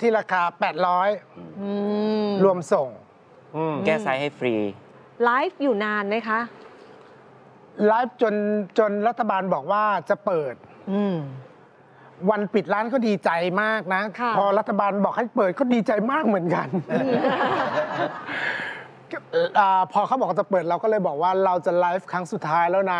ที่ราคา800รวมส่งแก้ไซส์ให้ฟรีไลฟ์อยู่นานไหมคะไลฟ์จนรัฐบาลบอกว่าจะเปิดวันปิดร้านก็ดีใจมากนะพอรัฐบาลบอกให้เปิดก็ดีใจมากเหมือนกันพอเขาบอกจะเปิดเราก็เลยบอกว่าเราจะไลฟ์ครั้งสุดท้ายแล้วนะ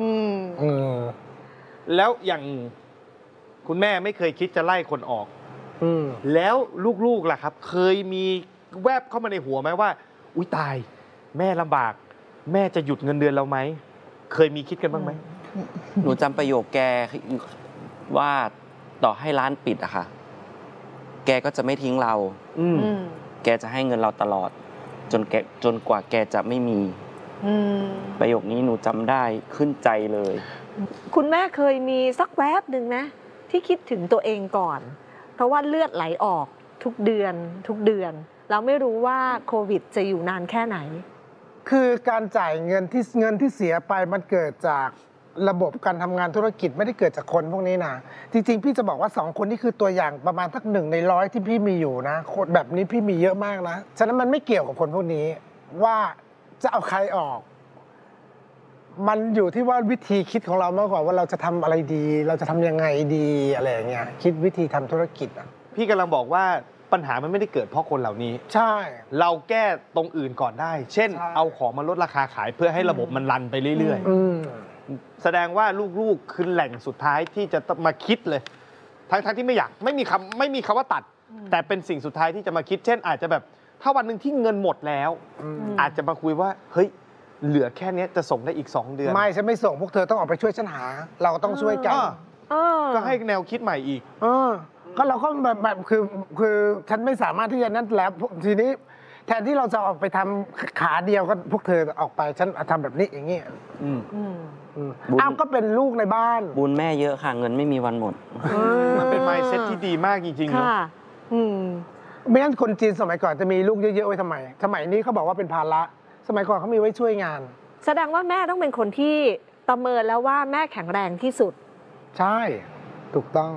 แล้วอย่างคุณแม่ไม่เคยคิดจะไล่คนออกแล้วลูกๆล่ะครับเคยมีแวบเข้ามาในหัวไหมว่าอุ๊ยตายแม่ลำบากแม่จะหยุดเงินเดือนเราไหมเคยมีคิดกันบ้างไหมหนูจำประโยคแกว่าต่อให้ร้านปิดอะค่ะแกก็จะไม่ทิ้งเราแกจะให้เงินเราตลอดจนกว่าแกจะไม่มีประโยคนี้หนูจำได้ขึ้นใจเลยคุณแม่เคยมีสักแวบหนึ่งนะที่คิดถึงตัวเองก่อนเพราะว่าเลือดไหลออกทุกเดือนเราไม่รู้ว่าโควิดจะอยู่นานแค่ไหนคือการจ่ายเงินที่เสียไปมันเกิดจากระบบการทำงานธุรกิจไม่ได้เกิดจากคนพวกนี้นะจริงๆพี่จะบอกว่า2คนนี่คือตัวอย่างประมาณสัก1 ใน 100ที่พี่มีอยู่นะคนแบบนี้พี่มีเยอะมากนะฉะนั้นมันไม่เกี่ยวกับคนพวกนี้ว่าจะเอาใครออกมันอยู่ที่ว่าวิธีคิดของเรามากกว่าว่าเราจะทำอะไรดีเราจะทำยังไงดีอะไรอย่างเงี้ยคิดวิธีทำธุรกิจอ่ะพี่กำลังบอกว่าปัญหามันไม่ได้เกิดเพราะคนเหล่านี้ใช่เราแก้ตรงอื่นก่อนได้ เช่นเอาของมาลดราคาขายเพื่อให้ระบบมันรันไปเรื่อยๆแสดงว่าลูกๆคือแหล่งสุดท้ายที่จะมาคิดเลยทั้งที่ไม่มีคำว่าตัดแต่เป็นสิ่งสุดท้ายที่จะมาคิดเช่นอาจจะแบบถ้าวันหนึ่งที่เงินหมดแล้วอาจจะมาคุยว่าเฮ้ยเหลือแค่นี้จะส่งได้อีก2 เดือนไม่ฉันไม่ส่งพวกเธอต้องออกไปช่วยฉันหาเราต้องช่วยกันก็ให้แนวคิดใหม่อีกก็เราก็แบบคือฉันไม่สามารถที่จะนั่นแล้วทีนี้แทนที่เราจะออกไปทำขาเดียวก็พวกเธอออกไปฉันทำแบบนี้อย่างนี้อ้าวก็เป็นลูกในบ้านบุญแม่เยอะค่ะเงินไม่มีวันหมดมันเป็น mindset ที่ดีมากจริงๆเนาะไม่งั้นคนจีนสมัยก่อนจะมีลูกเยอะๆไว้ทำไมสมัยนี้เขาบอกว่าเป็นภาระสมัยก่อนเขามีไว้ช่วยงานแสดงว่าแม่ต้องเป็นคนที่ประเมินแล้วว่าแม่แข็งแรงที่สุดใช่ถูกต้อง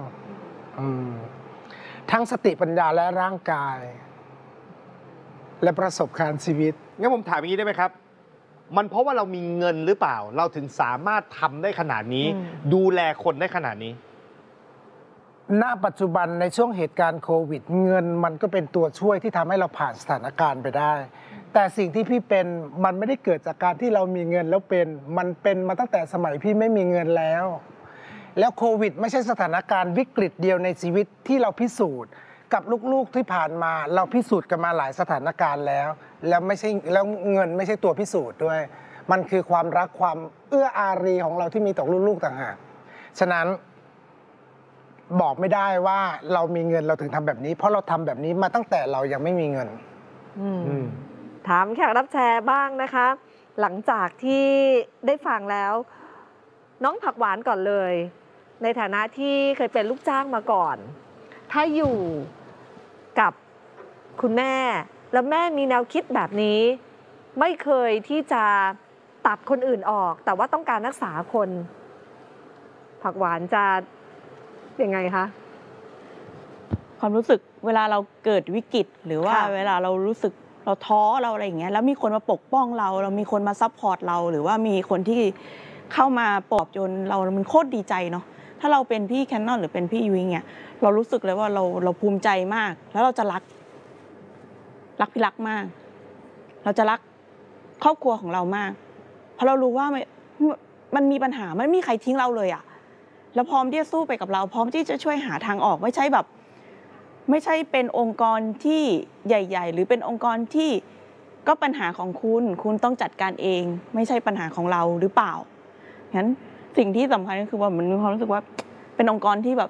ทั้งสติปัญญาและร่างกายและประสบการณ์ชีวิตงั้นผมถามอย่างนี้ได้ไหมครับมันเพราะว่าเรามีเงินหรือเปล่าเราถึงสามารถทำได้ขนาดนี้ดูแลคนได้ขนาดนี้ณปัจจุบันในช่วงเหตุการณ์โควิดเงินมันก็เป็นตัวช่วยที่ทำให้เราผ่านสถานการณ์ไปได้แต่สิ่งที่พี่เป็นมันไม่ได้เกิดจากการที่เรามีเงินแล้วมันเป็นมาตั้งแต่สมัยพี่ไม่มีเงินแล้วโควิดไม่ใช่สถานการณ์วิกฤตเดียวในชีวิตที่เราพิสูจน์กับลูกๆที่ผ่านมาเราพิสูจน์กันมาหลายสถานการณ์แล้วไม่ใช่แล้วเงินไม่ใช่ตัวพิสูจน์ด้วยมันคือความรักความเอื้ออารีของเราที่มีต่อลูกๆต่างหากฉะนั้นบอกไม่ได้ว่าเรามีเงินเราถึงทำแบบนี้เพราะเราทำแบบนี้มาตั้งแต่เรายังไม่มีเงินถามแขกรับแชร์บ้างนะคะหลังจากที่ได้ฟังแล้วน้องผักหวานก่อนเลยในฐานะที่เคยเป็นลูกจ้างมาก่อนถ้าอยู่กับคุณแม่แล้วแม่มีแนวคิดแบบนี้ไม่เคยที่จะตัดคนอื่นออกแต่ว่าต้องการรักษาคนผักหวานจะยังไงคะความรู้สึกเวลาเราเกิดวิกฤตหรือว่าเวลาเรารู้สึกเราท้อเราอะไรอย่างเงี้ยแล้วมีคนมาปกป้องเรามีคนมาซัพพอร์ตเราหรือว่ามีคนที่เข้ามาปลอบโยนเรามันโคตรดีใจเนาะถ้าเราเป็นพี่แคนนอนหรือเป็นพี่ยุ้ยเนี่ยเรารู้สึกเลยว่าเราภูมิใจมากแล้วเราจะรักพี่รักมากเราจะรักครอบครัวของเรามากเพราะเรารู้ว่ามันมีปัญหาไม่มีใครทิ้งเราเลยอะแล้วพร้อมที่จะสู้ไปกับเราพร้อมที่จะช่วยหาทางออกไม่ใช่เป็นองค์กรที่ใหญ่ๆหรือเป็นองค์กรที่ก็ปัญหาของคุณต้องจัดการเองไม่ใช่ปัญหาของเราหรือเปล่างั้นสิ่งที่สำคัญก็คือว่ามันมีความรู้สึกว่าเป็นองค์กรที่แบบ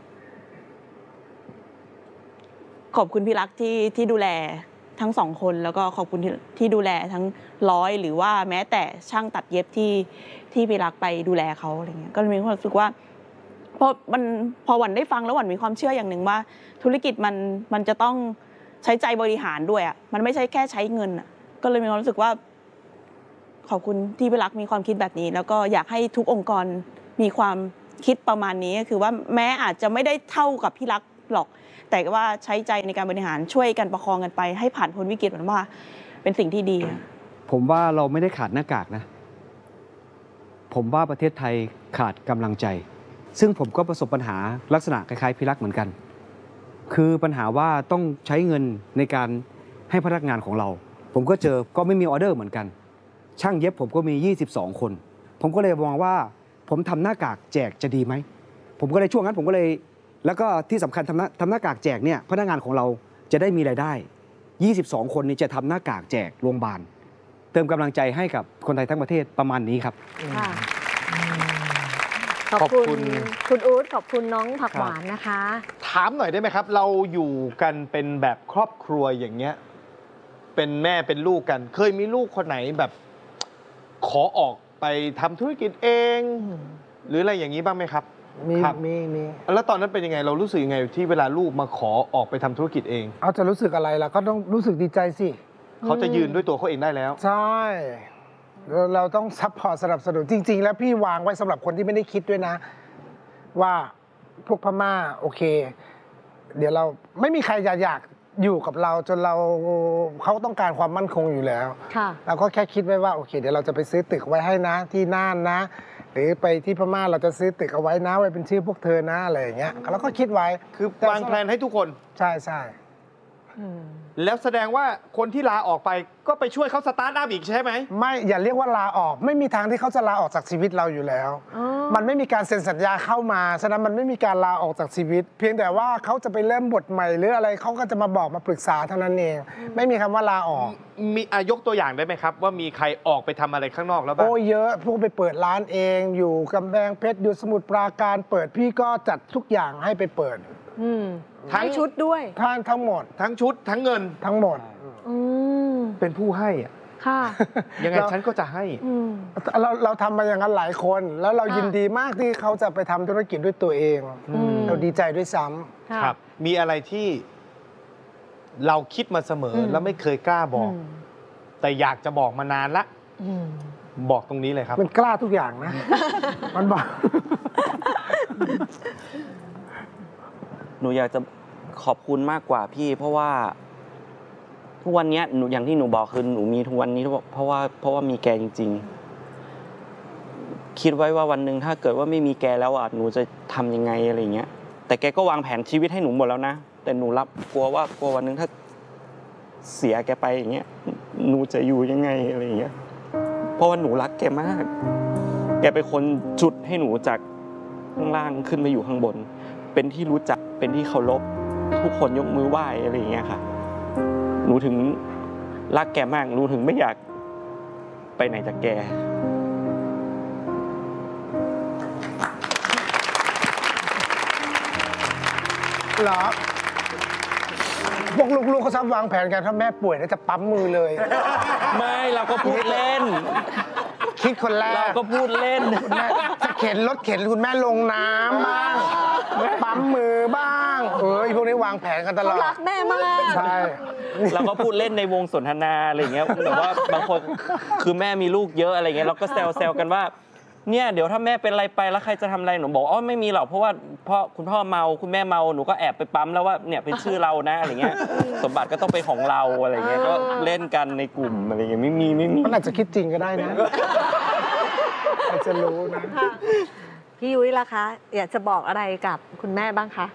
ขอบคุณพี่รักที่ดูแลทั้ง2 คนแล้วก็ขอบคุณที่ดูแลทั้ง100หรือว่าแม้แต่ช่างตัดเย็บที่พี่รักไปดูแลเขาอะไรเงี้ยก็มีความรู้สึกว่าพอวันได้ฟังแล้ววันมีความเชื่ออย่างหนึ่งว่าธุรกิจมันจะต้องใช้ใจบริหารด้วยอ่ะมันไม่ใช่แค่ใช้เงินอ่ะก็เลยมีความรู้สึกว่าขอบคุณที่พี่รักมีความคิดแบบนี้แล้วก็อยากให้ทุกองค์กรมีความคิดประมาณนี้ก็คือว่าแม้อาจจะไม่ได้เท่ากับพี่รักหรอก แต่ว่าใช้ใจในการบริหารช่วยกันประคองกันไปให้ผ่านพ้นวิกฤตมันว่าเป็นสิ่งที่ดีอะผมว่าเราไม่ได้ขาดหน้ากากนะ ผมว่าประเทศไทยขาดกำลังใจ ซึ่งผมก็ประสบปัญหาลักษณะคล้ายๆพี่รักเหมือนกัน คือปัญหาว่าต้องใช้เงินในการให้พนักงานของเรา ผมก็เจอก็ไม่มีออเดอร์เหมือนกัน ช่างเย็บผมก็มี 22 คน ผมก็เลยมองว่าผมทำหน้ากากแจกจะดีไหม ผมก็เลยช่วงนั้นผมก็เลย แล้วก็ที่สำคัญทำหน้ากากแจกเนี่ยพนักงานของเราจะได้มีรายได้ 22 คนนี้จะทำหน้ากากแจกโรงพยาบาล เติมกำลังใจให้กับคนไทยทั้งประเทศประมาณนี้ครับค่ะขอบคุณคุณอู๊ดขอบคุณน้องผักหวานนะคะถามหน่อยได้ไหมครับ เราอยู่กันเป็นแบบครอบครัวอย่างเงี้ยเป็นแม่เป็นลูกกัน เคยมีลูกคนไหนแบบขอออกไปทำธุรกิจเอง หรืออะไรอย่างนี้บ้างไหมครับมีครับมีแล้วตอนนั้นเป็นยังไงเรารู้สึกยังไงที่เวลาลูกมาขอออกไปทำธุรกิจเองเอาจะรู้สึกอะไรล่ะก็ต้องรู้สึกดีใจสิเขาจะยืนด้วยตัวเขาเองได้แล้วใช่เราต้องซัพพอร์ตสนับสนุนจริง ๆ แล้วพี่วางไว้สำหรับคนที่ไม่ได้คิดด้วยนะ ว่าพวกพม่าโอเค เดี๋ยวเราไม่มีใครอยากอยู่กับเราจนเขาต้องการความมั่นคงอยู่แล้วค่ะเราก็แค่คิดไว้ว่าโอเค เดี๋ยวเราจะไปซื้อตึกไว้ให้นะที่น่านนะ หรือไปที่พม่าเราจะซื้อตึกเอาไว้นะไว้เป็นชื่อพวกเธอนะอะไรอย่างเงี้ยเราก็คิดไว้คือวางแผนให้ทุกคนใช่ใช่แล้วแสดงว่าคนที่ลาออกไปก็ไปช่วยเขาสตาร์ทอัพอีกใช่ไหมไม่อย่าเรียกว่าลาออกไม่มีทางที่เขาจะลาออกจากชีวิตเราอยู่แล้วอ๋อมันไม่มีการเซ็นสัญญาเข้ามาฉะนั้นมันไม่มีการลาออกจากชีวิต เพียงแต่ว่าเขาจะไปเริ่มบทใหม่หรืออะไรเขาก็จะมาบอกมาปรึกษาเท่านั้นเอง ไม่มีคำว่าลาออกมียกตัวอย่างได้ไหมครับ ว่ามีใครออกไปทำอะไรข้างนอกแล้วบ้างโอ้เยอะพวกไปเปิดร้านเองอยู่กำแพงเพชรอยู่สมุทรปราการเปิดพี่ก็จัดทุกอย่างให้ไปเปิดทั้งชุดด้วยทั้งหมดทั้งชุดทั้งเงินทั้งหมดอืมเป็นผู้ให้อะค่ะยังไงฉันก็จะให้อืมเราทำมาอย่างนั้นหลายคน แล้วเรายินดีมากที่เขาจะไปทำธุรกิจด้วยตัวเอง เราดีใจด้วยซ้ำค่ะครับ มีอะไรที่เราคิดมาเสมอแล้วไม่เคยกล้าบอก แต่อยากจะบอกมานานละ บอกตรงนี้เลยครับมันกล้าทุกอย่างนะ มันบอกหนูอยากจะขอบคุณมากกว่าพี่ เพราะว่าทุกวันนี้หนูอย่างที่หนูบอกคือหนูมีทุกวันนี้เพราะว่ามีแกจริง ๆ คิดไว้ว่าวันหนึ่งถ้าเกิดว่าไม่มีแกแล้วอ่ะหนูจะทำยังไงอะไรเงี้ยแต่แกก็วางแผนชีวิตให้หนูหมดแล้วนะแต่หนูกลัววันหนึ่งถ้าเสียแกไปอย่างเงี้ยหนูจะอยู่ยังไงอะไรเงี้ยเพราะว่าหนูรักแกมาก แกเป็นคนจุดให้หนูจากข้างล่างขึ้นมาอยู่ข้างบน เป็นที่รู้จักเป็นที่เคารพทุกคนยกมือไหว้อะไรอย่างเงี้ยค่ะหนูถึงรักแกมากหนูถึงไม่อยากไปไหนจากแกเหรอพวกลูกๆเขาชอบวางแผนกันถ้าแม่ป่วยแล้วจะปั๊มมือเลยไม่เราก็พูดเล่นคิดคนแรเรากก็พูดเล่นคุณแม่จะเข็นรถเข็นคุณแม่ลงน้ำบ้างปั๊มมือบ้างพวกนี้วางแผนกันตลเขาอดรักแม่มากใช่เราก็พูดเล่นในวงสนทนาอะไรอย่างเงี้ยแบบว่าบางคนคือแม่มีลูกเยอะอะไรเงี้ยเราก็แซวกันว่าเนี่ยเดี๋ยวถ้าแม่เป็นอะไรไปแล้วใครจะทำอะไรหนูบอกอ๋อไม่มีหรอกเพราะว่าคุณพ่อเมาคุณแม่เมาหนูก็แอบไปปั๊มแล้วว่าเนี่ยเป็นชื่อเรานะอะไรเงี้ยสมบัติก็ต้องเป็นของเราอะไรเงี้ยก็เล่นกันในกลุ่มอะไรเงี้ยไม่มีมันอาจจะคิดจริงก็ได้นะอาจจะรู้นะพี่ยุ้ยล่ะคะ อยากจะบอกอะไรกับคุณแม่บ้างคะ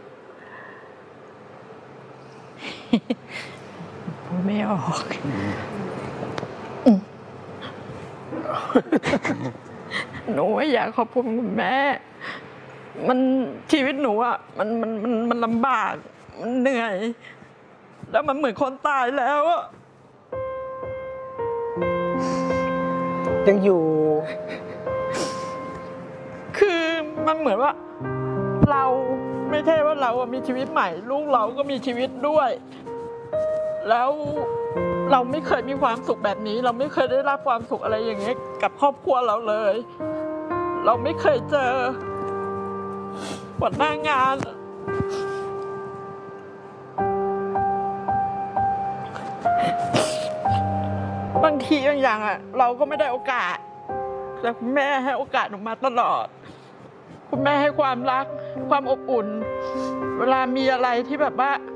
พูดไม่ออกหนูอยากขอบคุณคุณแม่มันชีวิตหนูอ่ะมันลำบากมันเหนื่อย แล้วมันเหมือนคนตายแล้วอ่ะยังอยู่คือมันเหมือนว่า เราไม่ใช่ว่าเรามีชีวิตใหม่ลูกเราก็มีชีวิตด้วย แล้วเราไม่เคยมีความสุขแบบนี้ เราไม่เคยได้รับความสุขอะไรอย่างเงี้ยกับครอบครัวเราเลย เราไม่เคยเจอหัวหน้างานบางทีบางอย่างอ่ะเราก็ไม่ได้โอกาสแต่คุณแม่ให้โอกาสหนูมาตลอดคุณแม่ให้ความรักความอบอุ่นเวลามีอะไรที่แบบว่า